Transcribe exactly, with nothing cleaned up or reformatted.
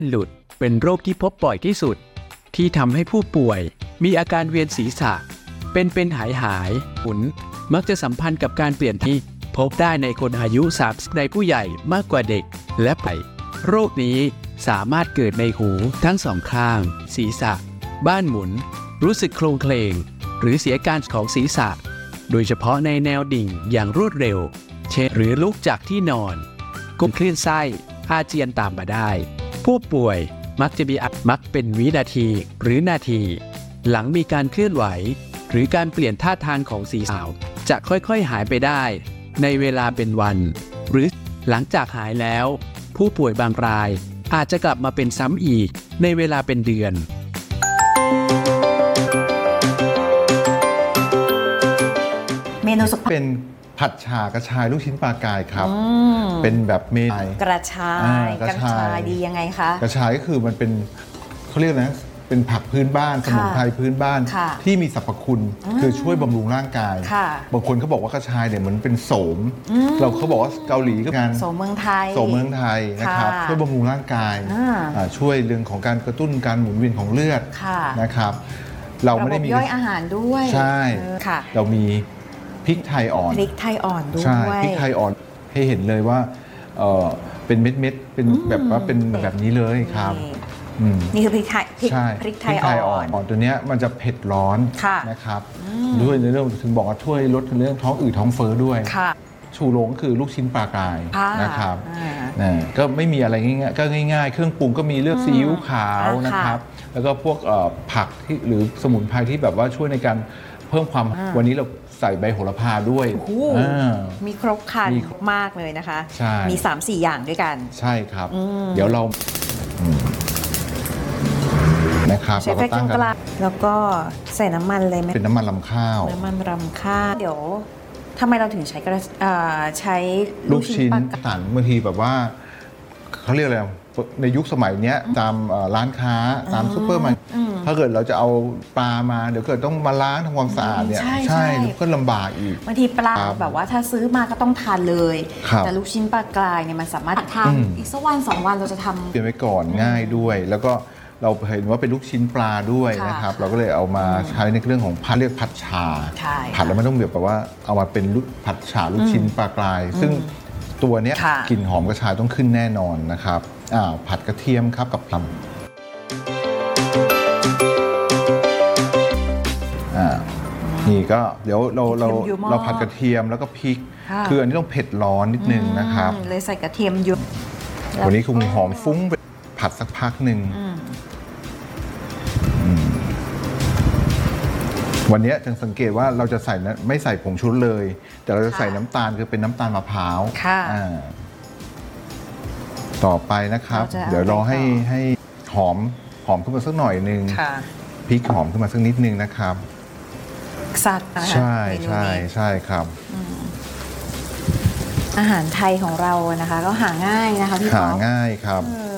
หลุดเป็นโรคที่พบบ่อยที่สุดที่ทำให้ผู้ป่วยมีอาการเวียนศีรษะเป็นเป็นหายหายหมุนมักจะสัมพันธ์กับการเปลี่ยนที่พบได้ในคนอายุสามสิบในผู้ใหญ่มากกว่าเด็กและไปโรคนี้สามารถเกิดในหูทั้งสองข้างศีรษะบ้านหมุนรู้สึกโคลงเคลงหรือเสียการของศีรษะโดยเฉพาะในแนวดิ่งอย่างรวดเร็วเช่นหรือลุกจากที่นอนก้มคลื่นไส้อาเจียนตามมาได้ผู้ป่วยมักจะมีอาการมักเป็นวินาทีหรือนาทีหลังมีการเคลื่อนไหวหรือการเปลี่ยนท่าทางของศีรษะจะค่อยๆหายไปได้ในเวลาเป็นวันหรือหลังจากหายแล้วผู้ป่วยบางรายอาจจะกลับมาเป็นซ้ำอีกในเวลาเป็นเดือนเมนูสุดเป็นผัดฉ่ากระชายลูกชิ้นปลากายครับเป็นแบบเมนูกระชายกระชายดียังไงคะกระชายก็คือมันเป็นเขาเรียกนะเป็นผักพื้นบ้านสมุนไพรพื้นบ้านที่มีสรรพคุณคือช่วยบำรุงร่างกายบางคนเขาบอกว่ากระชายเนี่ยเหมือนเป็นโสมเราเขาบอกว่าเกาหลีก็งานโสมเมืองไทยโสมเมืองไทยนะครับช่วยบำรุงร่างกายช่วยเรื่องของการกระตุ้นการหมุนเวียนของเลือดนะครับเราไม่ได้มีย่อยอาหารด้วยใช่เรามีพริกไทยอ่อนพริกไทยอ่อนด้วยใช่พริกไทยอ่อนให้เห็นเลยว่าเออเป็นเม็ดๆเป็นแบบว่าเป็นแบบนี้เลยครับนี่คือพริกไทยพริกไทยอ่อนตัวนี้มันจะเผ็ดร้อนนะครับด้วยในเรื่องถึงบอกว่าช่วยลดเรื่องท้องอืดท้องเฟ้อด้วยชูโรงก็คือลูกชิ้นปลากรายนะครับก็ไม่มีอะไรง่ายๆก็ง่ายๆเครื่องปรุงก็มีเลือกซีอิ๊วขาวนะครับแล้วก็พวกผักที่หรือสมุนไพรที่แบบว่าช่วยในการเพิ่มความวันนี้เราใส่ใบโหระพาด้วยมีครบครันมากเลยนะคะมี สามสี่ อย่างด้วยกันใช่ครับเดี๋ยวเรานะครับใช้ไฟกลางๆแล้วก็ใส่น้ำมันเลยไหมเป็นน้ำมันรำข้าวน้ำมันรำข้าวเดี๋ยวทำไมเราถึงใช้กระใช้ลูกชิ้นต่างบางทีแบบว่าเขาเรียกอะไรในยุคสมัยนี้ตามร้านค้าตามซุปเปอร์มาร์เก็ตถ้าเกิดเราจะเอาปลามาเดี๋ยวเกิดต้องมาล้างทำความสะอาดเนี่ยใช่ก็ลำบากอีกบางทีปลาแบบว่าถ้าซื้อมาก็ต้องทานเลยแต่ลูกชิ้นปลากรายเนี่ยมันสามารถทานอีกสักวันสองวันเราจะทำเตรียมไว้ก่อนง่ายด้วยแล้วก็เราเห็นว่าเป็นลูกชิ้นปลาด้วยนะครับเราก็เลยเอามาใช้ในเรื่องของผัดเรียกผัดฉ่าผัดแล้วไม่ต้องแบบว่าเอามาเป็นผัดฉ่าลูกชิ้นปลากรายซึ่งตัวนี้กลิ่นหอมกระชายต้องขึ้นแน่นอนนะครับอ่าผัดกระเทียมครับกับพริกอ่านี่ก็เดี๋ยวเราเราเราผัดกระเทียมแล้วก็พริกคืออันนี้ต้องเผ็ดร้อนนิดนึงนะครับเลยใส่กระเทียมเยอะวันนี้คงหอมฟุ้งไปผัดสักพักหนึ่งวันนี้จึงสังเกตว่าเราจะใส่ไม่ใส่ผงชูรสเลยแต่เราจะใส่น้ำตาลคือเป็นน้ำตาลมะพร้าวต่อไปนะครับเดี๋ยวรอให้ให้หอมหอมขึ้นมาสักหน่อยนึงพริกหอมขึ้นมาสักนิดนึงนะครับสัตว์ใช่ใช่ใช่ครับอาหารไทยของเรานะคะก็หาง่ายนะคะพี่หาง่ายครับ